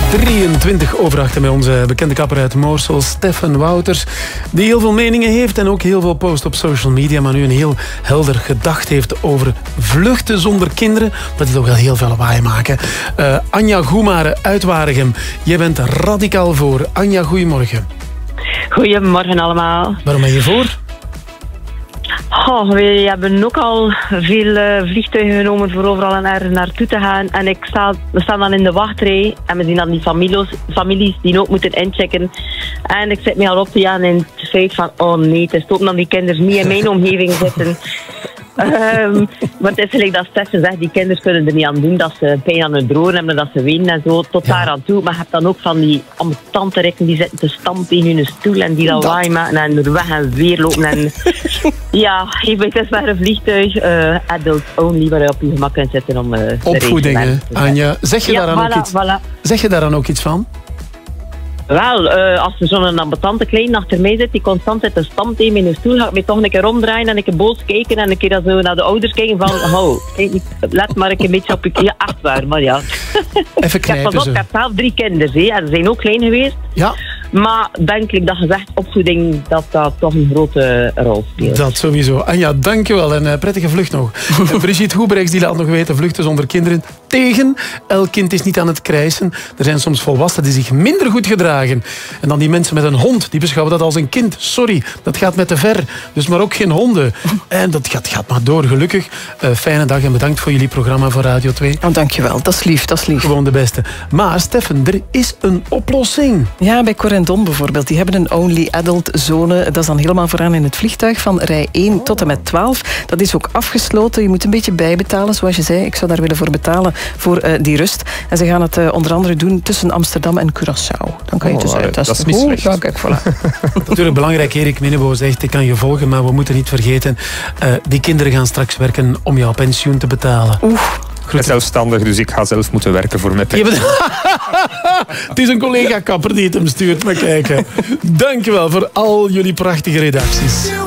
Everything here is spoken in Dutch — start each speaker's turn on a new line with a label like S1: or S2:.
S1: 23 over 8 met onze bekende kapper uit Moorsel, Stefan Wouters, die heel veel meningen heeft en ook heel veel post op social media, maar nu een heel helder gedacht heeft over vluchten zonder kinderen. Dat is toch wel heel veel lawaai maken. Anja Goemare uit Waregem, jij bent radicaal voor. Anja, goedemorgen.
S2: Goedemorgen allemaal.
S1: Waarom ben je voor?
S2: We hebben ook al veel vliegtuigen genomen voor overal naartoe te gaan. En we staan dan in de wachtrij en we zien dan die families die ook moeten inchecken. En ik zit me al op te gaan in het feit van, oh nee, het is ook dat die kinderen niet in mijn omgeving zitten. Maar het is gelijk dat Stefan zegt, die kinderen kunnen er niet aan doen dat ze pijn aan hun broer hebben, dat ze wenen en zo, tot daar aan toe. Maar je hebt dan ook van die ambetante rikken die zitten te stampen in hun stoel en die lawaai maken en er weg en weer lopen. En ja, het is maar een vliegtuig, adult only, waar je op je gemak kunt zitten om
S1: opvoeding, hè, Anja. Zeg je daar dan ook iets van?
S2: Wel, als er zo'n ambetante klein achter mij zit die constant zit te stampen in mijn stoel, ga ik mij toch een keer omdraaien en een keer boos kijken en een keer zo naar de ouders kijken van, let maar een beetje op je... Ja, echt waar, maar ja.
S1: Even knijpen
S2: ik heb zelf 3 kinderen, hè, en ze zijn ook klein geweest.
S1: Ja.
S2: Maar denk ik dat gezegd opvoeding, dat toch een grote rol speelt.
S1: Dat sowieso. Anja, dankjewel en prettige vlucht nog. Brigitte Hoebrechts die laat nog weten, vluchten zonder kinderen tegen. Elk kind is niet aan het krijsen. Er zijn soms volwassenen die zich minder goed gedragen. En dan die mensen met een hond, die beschouwen dat als een kind. Sorry, dat gaat met te ver. Dus maar ook geen honden. En dat gaat maar door, gelukkig. Fijne dag en bedankt voor jullie programma voor Radio 2.
S3: Oh, dankjewel, dat is lief, dat is lief.
S1: Gewoon de beste. Maar Stefan, er is een oplossing.
S3: Ja, bij Corendon bijvoorbeeld. Die hebben een only adult zone. Dat is dan helemaal vooraan in het vliegtuig van rij 1 tot en met 12. Dat is ook afgesloten. Je moet een beetje bijbetalen, zoals je zei. Ik zou daar willen voor betalen, voor die rust. En ze gaan het onder andere doen tussen Amsterdam en Curaçao. Dan kan je dus uit.
S1: Dat is niet slecht.
S3: Ja, kijk, voilà.
S1: Natuurlijk belangrijk, Erik Minnebo zegt, ik kan je volgen, maar we moeten niet vergeten, die kinderen gaan straks werken om jouw pensioen te betalen.
S4: Ik ben zelfstandig, dus ik ga zelf moeten werken voor mijn pensioen.
S1: Het is een collega kapper die het hem stuurt, maar kijken. Dankjewel voor al jullie prachtige redacties.